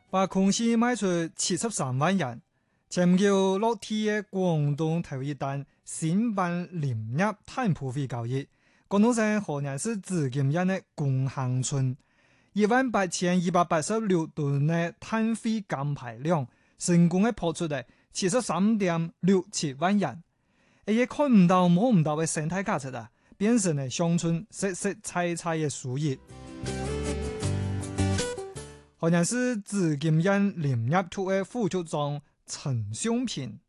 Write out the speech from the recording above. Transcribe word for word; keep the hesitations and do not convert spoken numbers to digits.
把公司賣出七十三萬元，簽叫落地嘅廣東頭一單新版林業碳捕費交易，廣東省河南市紫金縣嘅公行村一萬八千二百八十六噸嘅碳費減排量，成功嘅破出嚟七十三點六七萬元，而且看唔到摸唔到嘅生態價值啊，變成咗鄉村實實在在嘅收益。河南市紫金縣林業處嘅副處長陳雄平